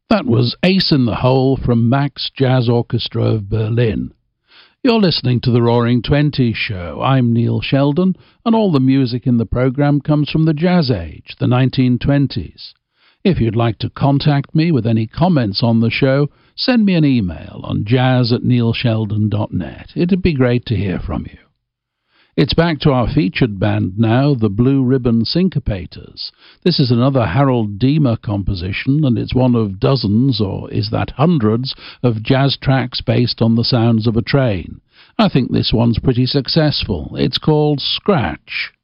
That was Ace in the Hole from Max Jazz Orchestra of Berlin. You're listening to the Roaring Twenties show. I'm Neil Sheldon, and all the music in the programme comes from the Jazz Age, the 1920s. If you'd like to contact me with any comments on the show, send me an email on jazz@neilsheldon.net. It'd be great to hear from you. It's back to our featured band now, the Blue Ribbon Syncopators. This is another Harold Deemer composition, and it's one of dozens, or is that hundreds, of jazz tracks based on the sounds of a train. I think this one's pretty successful. It's called Scratch.